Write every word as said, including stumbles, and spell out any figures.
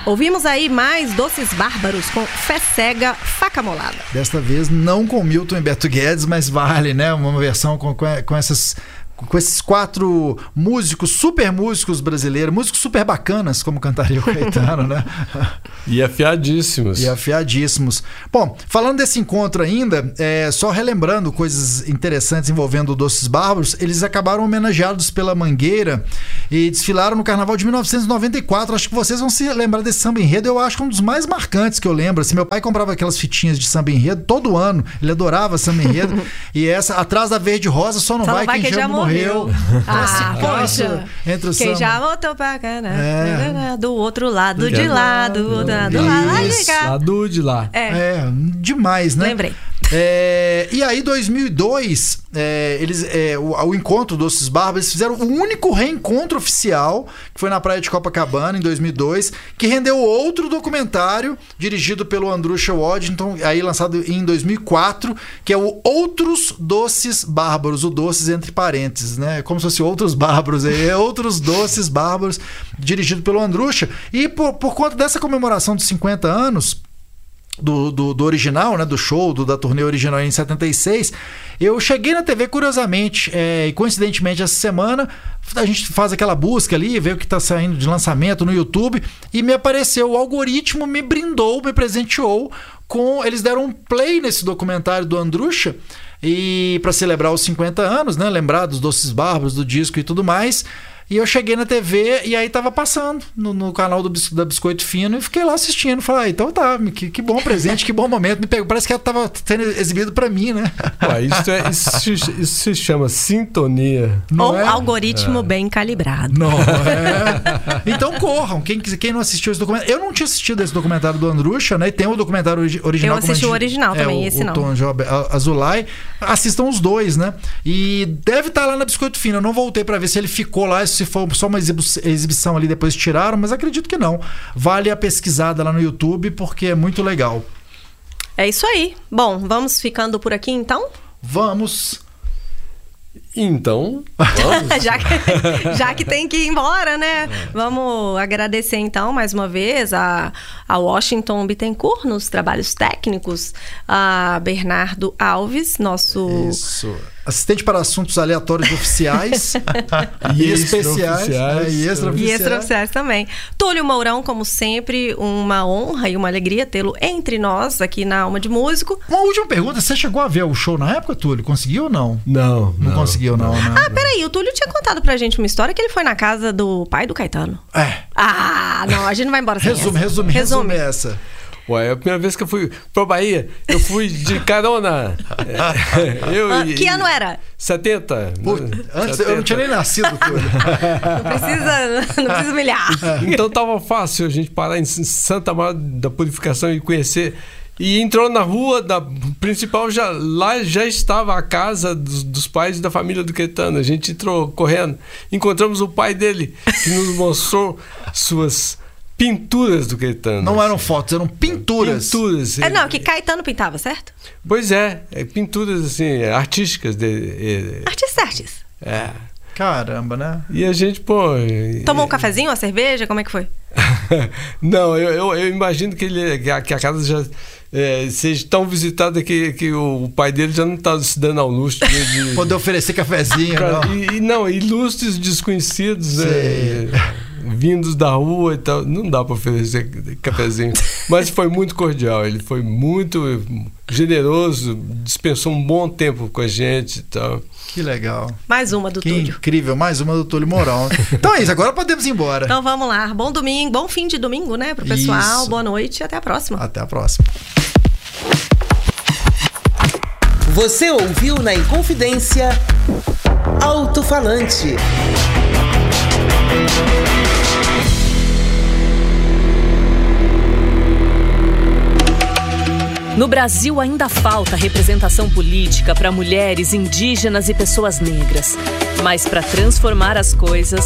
Ouvimos aí mais Doces Bárbaros com Fé Cega, Faca Molada. Desta vez não com Milton e Beto Guedes, mas vale, né? Uma versão com, com essas... com esses quatro músicos, super músicos brasileiros, músicos super bacanas, como cantaria o Caetano, né? E afiadíssimos. E afiadíssimos. Bom, falando desse encontro ainda, é, só relembrando coisas interessantes envolvendo o Doces Bárbaros, eles acabaram homenageados pela Mangueira e desfilaram no Carnaval de mil novecentos e noventa e quatro. Acho que vocês vão se lembrar desse samba enredo, eu acho que é um dos mais marcantes que eu lembro. Assim, meu pai comprava aquelas fitinhas de samba enredo todo ano, ele adorava samba enredo. E essa, atrás da Verde Rosa, só não, só vai, não vai quem, quem já morreu. Ah, poxa. Entre o quem samba. já voltou pra cá, né? É. Do outro lado de lá, do outro lado Isso, lá de cá. lado de lá. É. É, demais, né? Lembrei. É, e aí, dois mil e dois, é, eles, é, o, o encontro Doces Bárbaros, eles fizeram o único reencontro oficial, que foi na praia de Copacabana, em dois mil e dois, que rendeu outro documentário dirigido pelo Andrusha Waddington, aí lançado em dois mil e quatro, que é o Outros Doces Bárbaros, o Doces entre parênteses, né? Como se fosse Outros Bárbaros, é Outros Doces Bárbaros, dirigido pelo Andrusha. E por, por conta dessa comemoração dos cinquenta anos, Do, do, do original, né, do show, do, da turnê original em setenta e seis, eu cheguei na T V curiosamente, é, e coincidentemente essa semana a gente faz aquela busca ali, vê o que está saindo de lançamento no YouTube, e me apareceu, o algoritmo me brindou, me presenteou com, eles deram um play nesse documentário do Andrusha, e para celebrar os cinquenta anos, né, lembrar dos Doces Bárbaros, do disco e tudo mais. E eu cheguei na T V e aí tava passando no, no canal do, da Biscoito Fino e fiquei lá assistindo. Falei, ah, então tá, que, que bom presente, que bom momento. Me pegou, parece que ela tava sendo exibido pra mim, né? Ué, isso, é, isso, isso se chama sintonia. Não Ou é? algoritmo é. bem calibrado. Não é? Então corram. Quem, quem não assistiu esse documentário... Eu não tinha assistido esse documentário do Andrusha, né? E tem o documentário original. Eu assisti o original é, também, o, esse o não. Tom Job Azulay. Assistam os dois, né? E deve estar lá na Biscoito Fino. Eu não voltei pra ver se ele ficou lá, se foi só uma exibição ali, depois tiraram, mas acredito que não. Vale a pesquisada lá no YouTube, porque é muito legal. É isso aí. Bom, vamos ficando por aqui então? Vamos. Então, vamos. já, que, já que tem que ir embora, né? É. Vamos agradecer então mais uma vez a, a Washington Bittencourt nos trabalhos técnicos, a Bernardo Alves, nosso... Isso. Assistente para assuntos aleatórios oficiais e especiais. É, e extra-oficiais. E extra-oficiais também. Túlio Mourão, como sempre, uma honra e uma alegria tê-lo entre nós aqui na Alma de Músico. Uma última pergunta, você chegou a ver o show na época, Túlio? Conseguiu ou não? Não. Não, não conseguiu, não, não. Ah, peraí, o Túlio tinha contado pra gente uma história que ele foi na casa do pai do Caetano. É. Ah, não, a gente não vai embora sem resume, essa. Resume, resume, resume essa. Ué, a primeira vez que eu fui pra Bahia, eu fui de carona. Eu, ah, que ano era? setenta. Pô, antes setenta. Eu não tinha nem nascido, Túlio. Não precisa, não precisa humilhar. Então tava fácil a gente parar em Santa Maria da Purificação e conhecer. E entrou na rua da principal, já, lá já estava a casa dos, dos pais da família do Caetano. A gente entrou correndo. Encontramos o pai dele, que nos mostrou suas... pinturas do Caetano. Não eram fotos, eram pinturas. Pinturas. É, não, que Caetano pintava, certo? Pois é, é pinturas assim, artísticas. De, de... Artistas, artistas. É. Caramba, né? E a gente, pô... Tomou um cafezinho, uma cerveja? Como é que foi? Não, eu, eu, eu imagino que, ele, que, a, que a casa já é, seja tão visitada que, que o, o pai dele já não está se dando ao luxo de, de... poder oferecer cafezinho. Não. E, e não, ilustres desconhecidos, é, vindos da rua e tal. Não dá para oferecer cafezinho. Mas foi muito cordial, ele foi muito generoso, dispensou um bom tempo com a gente e tal. Que legal. Mais uma do que Túlio. Incrível, mais uma do Túlio Mourão. Então é isso, agora podemos ir embora. Então vamos lá. Bom domingo, bom fim de domingo, né, pro pessoal. Isso. Boa noite e até a próxima. Até a próxima. Você ouviu na Inconfidência Alto-Falante. No Brasil ainda falta representação política para mulheres, indígenas e pessoas negras. Mas para transformar as coisas,